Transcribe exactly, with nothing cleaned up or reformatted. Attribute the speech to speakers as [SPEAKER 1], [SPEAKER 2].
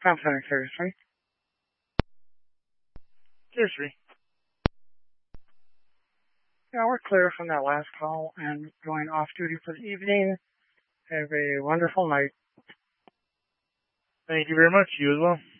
[SPEAKER 1] Samsung seriously.
[SPEAKER 2] Seriously.
[SPEAKER 1] Yeah, we're clear from that last call and going off duty for the evening. Have a wonderful night.
[SPEAKER 2] Thank you very much. You as well.